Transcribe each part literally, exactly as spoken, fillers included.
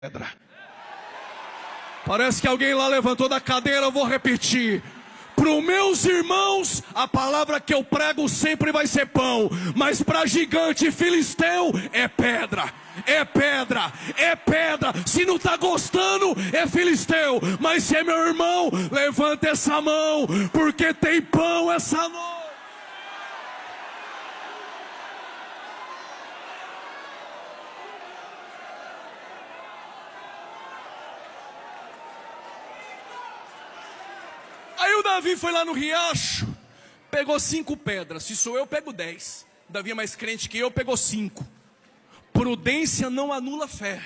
pedra. Parece que alguém lá levantou da cadeira, eu vou repetir. Para os meus irmãos, a palavra que eu prego sempre vai ser pão. Mas para gigante filisteu, é pedra. É pedra, é pedra. Se não está gostando, é filisteu. Mas se é meu irmão, levanta essa mão, porque tem pão essa noite. Aí o Davi foi lá no riacho, pegou cinco pedras. Se sou eu, pego dez. Davi é mais crente que eu, pegou cinco. Prudência não anula fé.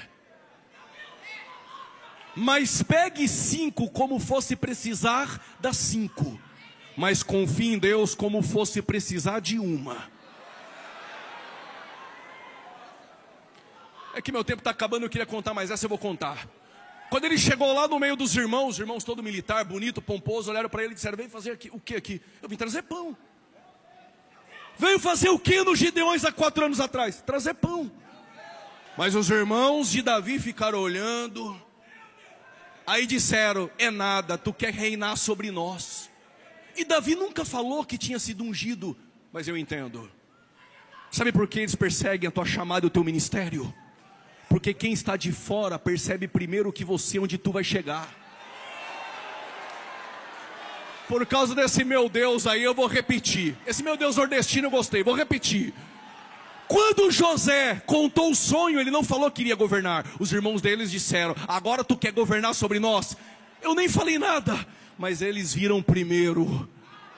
Mas pegue cinco como fosse precisar das cinco. Mas confie em Deus como fosse precisar de uma. É que meu tempo está acabando, eu queria contar, mas essa eu vou contar. Quando ele chegou lá no meio dos irmãos, os irmãos todo militar, bonito, pomposo, olharam para ele e disseram: vem fazer aqui, o que aqui? Eu vim trazer pão. Veio fazer o que nos Gideões há quatro anos atrás? Trazer pão. Mas os irmãos de Davi ficaram olhando. Aí disseram: é nada, tu quer reinar sobre nós. E Davi nunca falou que tinha sido ungido. Mas eu entendo. Sabe por que eles perseguem a tua chamada e o teu ministério? Porque quem está de fora percebe primeiro que você, onde tu vai chegar. Por causa desse meu Deus aí, eu vou repetir. Esse meu Deus nordestino eu gostei, vou repetir. Quando José contou o sonho, ele não falou que iria governar. Os irmãos deles disseram: agora tu quer governar sobre nós? Eu nem falei nada, mas eles viram primeiro.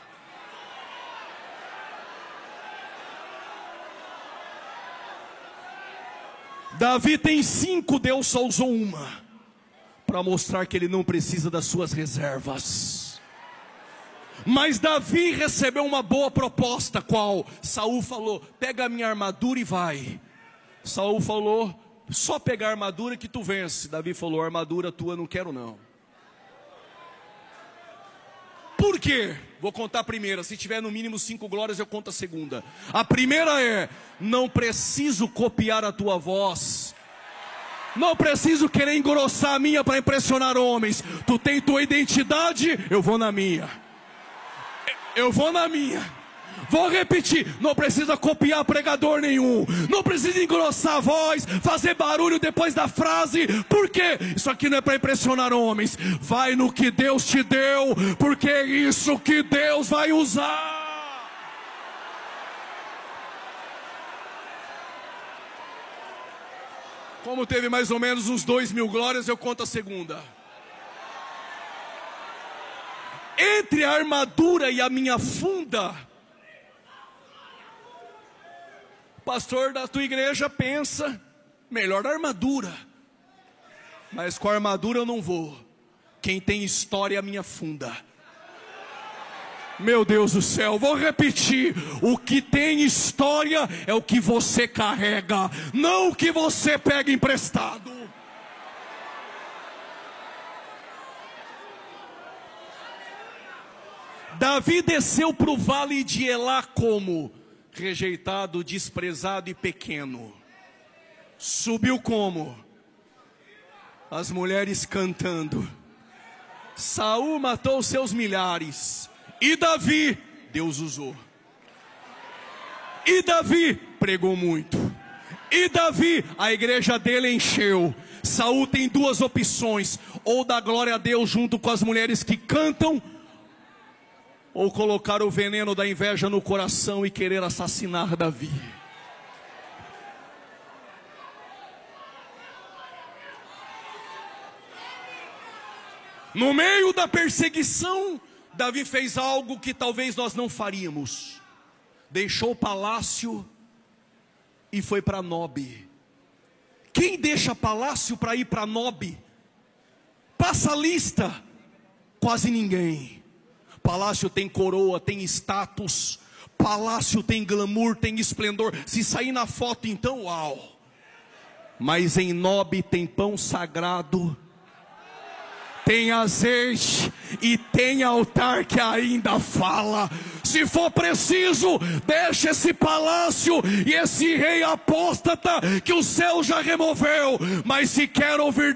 Davi tem cinco, Deus só usou uma, para mostrar que ele não precisa das suas reservas. Mas Davi recebeu uma boa proposta, qual? Saul falou: pega a minha armadura e vai. Saul falou: só pegar a armadura que tu vence. Davi falou: armadura tua não quero não. Por quê? Vou contar a primeira. Se tiver no mínimo cinco glórias, eu conto a segunda. A primeira é: não preciso copiar a tua voz. Não preciso querer engrossar a minha para impressionar homens. Tu tem tua identidade, eu vou na minha. Eu vou na minha. Vou repetir: não precisa copiar pregador nenhum. Não precisa engrossar a voz, fazer barulho depois da frase. Por quê? Isso aqui não é para impressionar homens. Vai no que Deus te deu, porque é isso que Deus vai usar. Como teve mais ou menos uns dois mil glórias, eu conto a segunda. Entre a armadura e a minha funda, pastor da tua igreja pensa: melhor a armadura. Mas com a armadura eu não vou. Quem tem história é a minha funda. Meu Deus do céu, vou repetir: o que tem história é o que você carrega, não o que você pega emprestado. Davi desceu para o vale de Elá como? Rejeitado, desprezado e pequeno. Subiu como? As mulheres cantando. Saul matou seus milhares. E Davi, Deus usou. E Davi pregou muito. E Davi, a igreja dele encheu. Saul tem duas opções: ou dar glória a Deus junto com as mulheres que cantam, ou colocar o veneno da inveja no coração e querer assassinar Davi. No meio da perseguição, Davi fez algo que talvez nós não faríamos. Deixou o palácio e foi para Nobe. Quem deixa palácio para ir para Nobe? Passa a lista. Quase ninguém. Palácio tem coroa, tem status. Palácio tem glamour, tem esplendor. Se sair na foto, então, uau. Mas em Nobe tem pão sagrado, tem azeite e tem altar que ainda fala. Se for preciso, deixa esse palácio e esse rei apóstata que o céu já removeu. Mas se quer ouvir